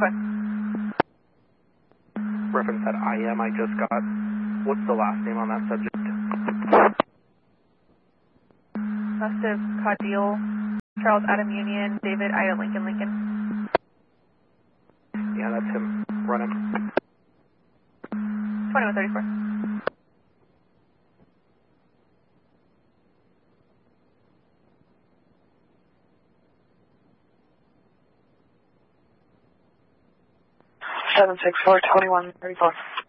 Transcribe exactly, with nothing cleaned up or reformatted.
foot. Reference that I am I just got. What's the last name on that subject? Must have Caudiel, Charles Adam Union, David Ida Lincoln Lincoln. Yeah, that's him. Run him. twenty-one thirty-four. seven six four, twenty-one thirty-four.